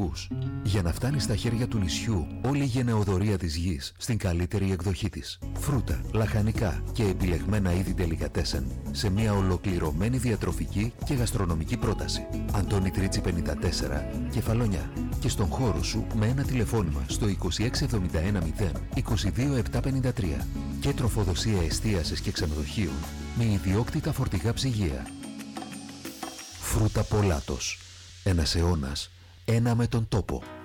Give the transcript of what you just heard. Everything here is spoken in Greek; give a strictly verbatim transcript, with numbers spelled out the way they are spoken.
χορούς. Για να φτάνει στα χέρια του νησιού όλη η γενεοδορία της γης στην καλύτερη εκδοχή της. Φρούτα, λαχανικά και επιλεγμένα είδη ντελικατέσεν σε μια ολοκληρωμένη διατροφική και γαστρονομική πρόταση. Αντώνη Τρίτσι πενήντα τέσσερα, Κεφαλονιά. Και στον χώρο σου με ένα τηλεφώνημα στο είκοσι έξι εβδομήντα ένα μηδέν είκοσι δύο επτακόσια πενήντα τρία και τροφοδοσία εστίασης και ξενοδοχείων με ιδιόκτητα φορτηγά ψυγεία. Φρούτα Πολάτος. Ένας αιώνας, ένα με τον τόπο.